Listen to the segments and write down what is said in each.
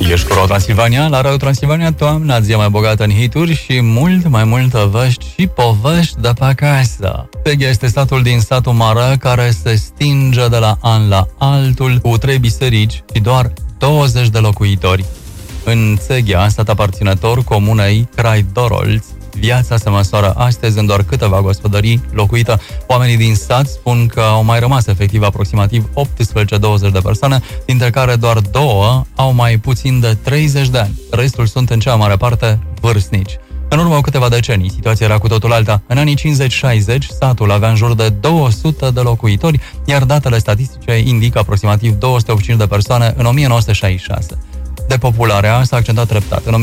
Ești cu Transilvania, la Radio Transilvania, toamna, zi mai bogată în hituri și mult mai multă vești și povești de pe acasă. Teghea este satul din satul mare care se stinge de la an la altul cu 3 biserici și doar 20 de locuitori. În Teghea, sat aparținător comunei Craidorolți, viața se măsoară astăzi în doar câteva gospodării locuite. Oamenii din sat spun că au mai rămas efectiv aproximativ 18-20 de persoane, dintre care doar 2 au mai puțin de 30 de ani. Restul sunt în cea mare parte vârstnici. În urmă cu câteva decenii, situația era cu totul alta. În anii 50-60, satul avea în jur de 200 de locuitori, iar datele statistice indică aproximativ 285 de persoane în 1966. Depopularea s-a accentuat treptat. În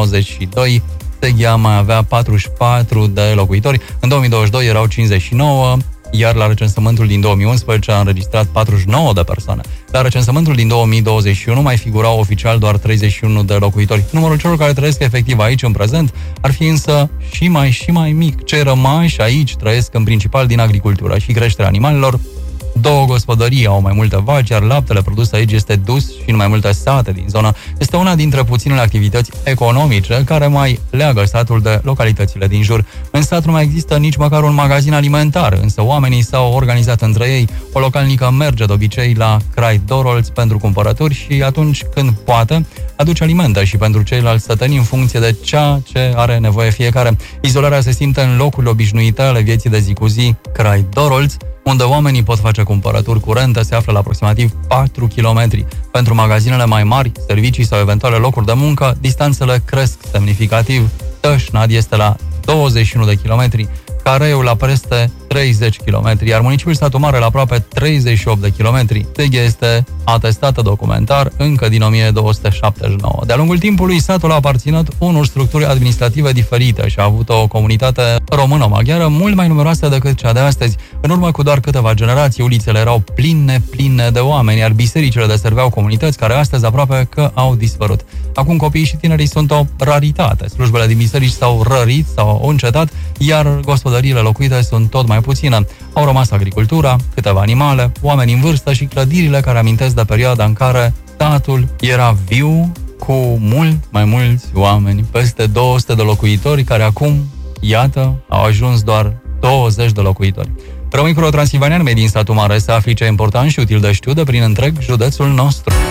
1992, Teghea mai avea 44 de locuitori, în 2022 erau 59, iar la recensământul din 2011 a înregistrat 49 de persoane. La recensământul din 2021 mai figurau oficial doar 31 de locuitori. Numărul celor care trăiesc efectiv aici în prezent ar fi însă și mai mic. Cei rămași aici trăiesc în principal din agricultură și creșterea animalelor. 2 gospodării au mai multe vaci, iar laptele produs aici este dus și în mai multe sate din zonă. Este una dintre puținele activități economice care mai leagă satul de localitățile din jur. În sat nu mai există nici măcar un magazin alimentar, însă oamenii s-au organizat între ei. O localnică merge de obicei la Craidorolți pentru cumpărături și atunci când poate, aduce alimente și pentru ceilalți săteni în funcție de ceea ce are nevoie fiecare. Izolarea se simte în locurile obișnuite ale vieții de zi cu zi. Craidorolți, unde oamenii pot face cumpărături curente, se află la aproximativ 4 km. Pentru magazinele mai mari, servicii sau eventuale locuri de muncă, distanțele cresc semnificativ. Tășnad este la 21 de kilometri, Careiul la peste 30 km, iar municipiul Satu Mare la aproape 38 de km. Teghea este atestată documentar încă din 1279. De-a lungul timpului, satul a aparținut unor structuri administrative diferite și a avut o comunitate română-maghiară mult mai numeroasă decât cea de astăzi. În urmă cu doar câteva generații, ulițele erau pline de oameni, iar bisericile deserveau comunități care astăzi aproape că au dispărut. Acum copiii și tinerii sunt o raritate. Slujbele din biserici s-au rărit sau au încetat, iar gospodăriile locuite sunt tot mai puține. Au rămas agricultura, câteva animale, oameni în vârstă și clădirile care amintesc de perioada în care satul era viu, cu mult mai mulți oameni, peste 200 de locuitori, care acum, iată, au ajuns doar 20 de locuitori. Rămâi cu Transilvanian, din Satu Mare, să afli ce e important și util de știut de prin întreg județul nostru.